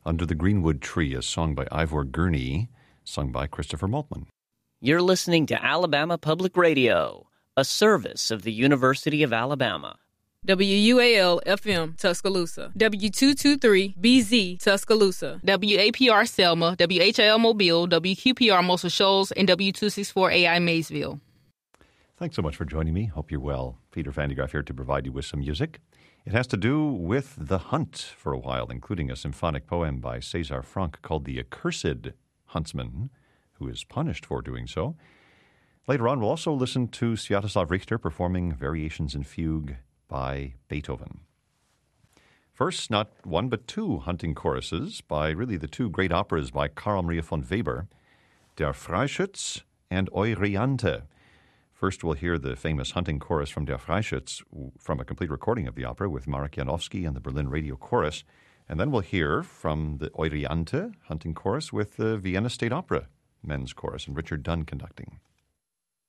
Under the Greenwood Tree, a song by Ivor Gurney, sung by Christopher Maltman. You're listening to Alabama Public Radio, a service of the University of Alabama. WUAL-FM, Tuscaloosa. W223-BZ, Tuscaloosa. WAPR Selma, WHIL Mobile, WQPR Muscle Shoals, and W264AI Maysville. Thanks so much for joining me. Hope you're well. Peter Van de Graaff here to provide you with some music. It has to do with the hunt for a while, including a symphonic poem by César Franck called The Accursed Huntsman, who is punished for doing so. Later on, we'll also listen to Sviatoslav Richter performing Variations in Fugue by Beethoven. First, not one but two hunting choruses by really the two great operas by Carl Maria von Weber, Der Freischütz and Euryanthe. First, we'll hear the famous hunting chorus from Der Freischütz from a complete recording of the opera with Marek Janowski and the Berlin Radio Chorus. And then we'll hear from the Euryanthe hunting chorus with the Vienna State Opera men's chorus and Richard Dunn conducting.